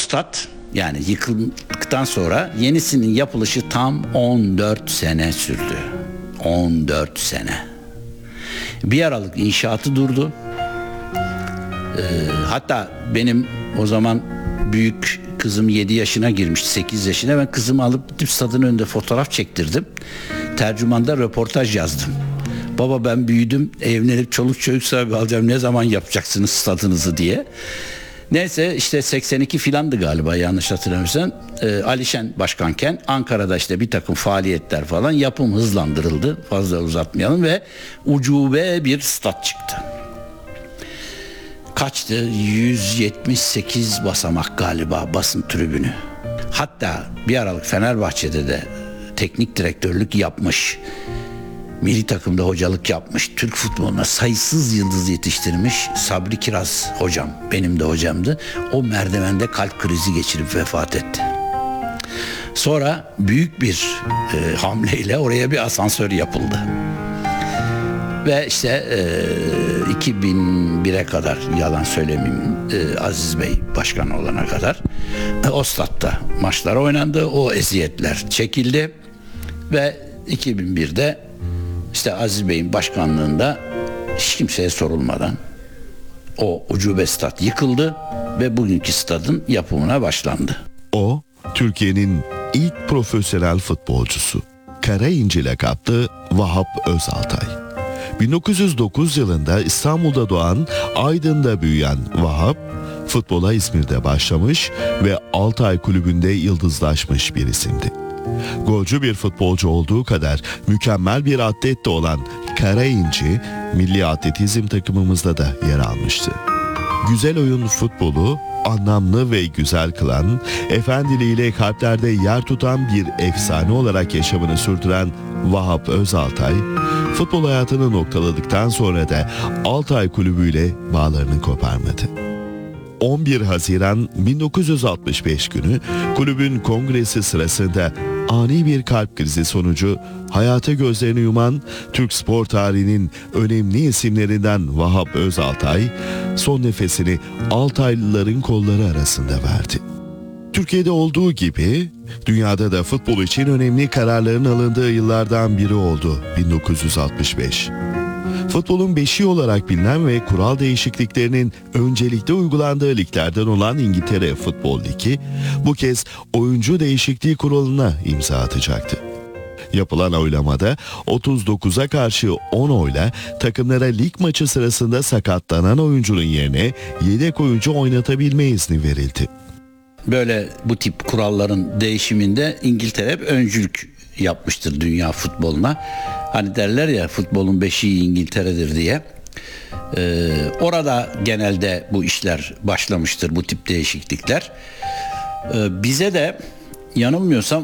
stat, yani yıkıldıktan sonra yenisinin yapılışı tam 14 sene sürdü. 14 sene. Bir aralık inşaatı durdu. Hatta benim o zaman büyük kızım 7 yaşına girmişti, 8 yaşına. Ben kızımı alıp gidip stadın önünde fotoğraf çektirdim. Tercümanda röportaj yazdım. Baba ben büyüdüm, evlenip çoluk çocuk sahibi alacağım, ne zaman yapacaksınız stadınızı diye. Neyse işte 82 filandı galiba, yanlış hatırlamıyorsam. Alişen başkanken Ankara'da işte bir takım faaliyetler falan, yapım hızlandırıldı. Fazla uzatmayalım ve ucube bir stat çıktı. Kaçtı? 178 basamak galiba basın tribünü. Hatta bir aralık Fenerbahçe'de de teknik direktörlük yapmış. Milli takımda hocalık yapmış. Türk futboluna sayısız yıldız yetiştirmiş Sabri Kiraz hocam, benim de hocamdı. O merdivende kalp krizi geçirip vefat etti. Sonra büyük bir hamleyle oraya bir asansör yapıldı. Ve işte 2001'e kadar, yalan söylemeyeyim, Aziz Bey başkan olana kadar o statta maçlar oynandı. O eziyetler çekildi ve 2001'de işte Aziz Bey'in başkanlığında hiç kimseye sorulmadan o ucube stat yıkıldı ve bugünkü stadın yapımına başlandı. O, Türkiye'nin ilk profesyonel futbolcusu. Karainci lakaplı Vahap Özaltay. 1909 yılında İstanbul'da doğan, Aydın'da büyüyen Vahap, futbola İzmir'de başlamış ve Altay kulübünde yıldızlaşmış bir isimdi. Golcü bir futbolcu olduğu kadar mükemmel bir atlet de olan Karainci, milli atletizm takımımızda da yer almıştı. Güzel oyun futbolu, anlamlı ve güzel kılan, efendiliğiyle kalplerde yer tutan bir efsane olarak yaşamını sürdüren Vahap Özaltay, futbol hayatını noktaladıktan sonra da Altay kulübüyle bağlarını koparmadı. 11 Haziran 1965 günü kulübün kongresi sırasında ani bir kalp krizi sonucu hayata gözlerini yuman Türk spor tarihinin önemli isimlerinden Vahap Özaltay son nefesini Altaylıların kolları arasında verdi. Türkiye'de olduğu gibi dünyada da futbol için önemli kararların alındığı yıllardan biri oldu 1965. Futbolun beşiği olarak bilinen ve kural değişikliklerinin öncelikle uygulandığı liglerden olan İngiltere Futbol Ligi bu kez oyuncu değişikliği kuralına imza atacaktı. Yapılan oylamada 39'a karşı 10 oyla takımlara lig maçı sırasında sakatlanan oyuncunun yerine yedek oyuncu oynatabilme izni verildi. Böyle bu tip kuralların değişiminde İngiltere hep öncülük yapmıştır dünya futboluna. Hani derler ya, futbolun beşiği İngiltere'dir diye. Orada genelde bu işler başlamıştır, bu tip değişiklikler. Bize de yanılmıyorsam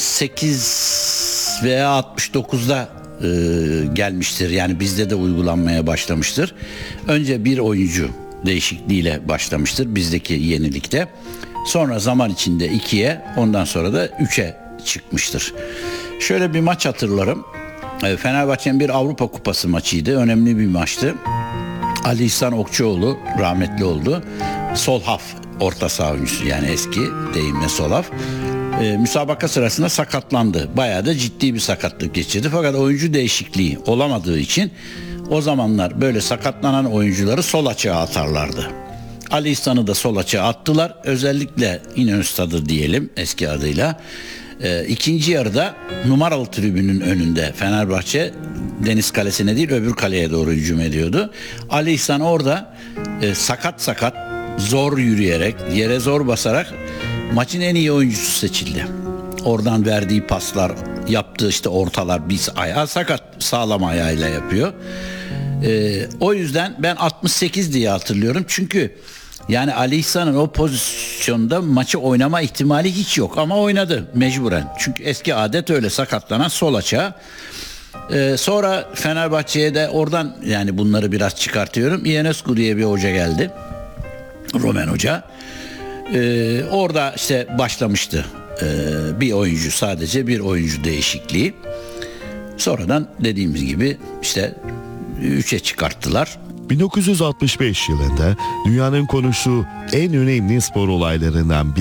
68 veya 69'da gelmiştir. Yani bizde de uygulanmaya başlamıştır. Önce bir oyuncu değişikliğiyle başlamıştır bizdeki yenilikte. Sonra zaman içinde 2'ye, ondan sonra da 3'e çıkmıştır. Şöyle bir maç hatırlarım. Fenerbahçe'nin bir Avrupa Kupası maçıydı. Önemli bir maçtı. Ali İhsan Okçuoğlu rahmetli oldu. Sol haf orta saha oyuncusu, yani eski deyimle sol haf. Müsabaka sırasında sakatlandı. Bayağı da ciddi bir sakatlık geçirdi. Fakat oyuncu değişikliği olamadığı için o zamanlar böyle sakatlanan oyuncuları sol açığa atarlardı. Ali İhsan'ı da sol açığa attılar. Özellikle İnönü Stadı diyelim eski adıyla. İkinci yarıda numaralı tribünün önünde Fenerbahçe Deniz Kalesi'ne değil öbür kaleye doğru hücum ediyordu. Ali İhsan orada sakat zor yürüyerek, yere zor basarak maçın en iyi oyuncusu seçildi. Oradan verdiği paslar, yaptığı işte ortalar, biz ayağı sakat, sağlam ayağıyla yapıyor. O yüzden ben 68 diye hatırlıyorum. Çünkü yani Ali İhsan'ın o pozisyonda maçı oynama ihtimali hiç yok ama oynadı mecburen. Çünkü eski adet öyle, sakatlanan sol açığa. Sonra Fenerbahçe'ye de oradan, yani bunları biraz çıkartıyorum, Ionescu diye bir hoca geldi. Romen hoca. Orada işte başlamıştı bir oyuncu, sadece bir oyuncu değişikliği. Sonradan dediğimiz gibi işte 3'e çıkarttılar. 1965 yılında dünyanın konuştuğu en önemli spor olaylarından